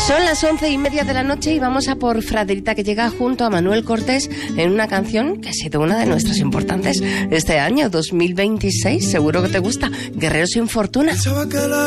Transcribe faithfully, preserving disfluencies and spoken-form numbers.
Son las once y media de la noche y vamos a por Fraderita, que llega junto a Manuel Cortés en una canción que ha sido una de nuestras importantes este año, dos mil veintiséis. Seguro que te gusta. Guerrero sin fortuna.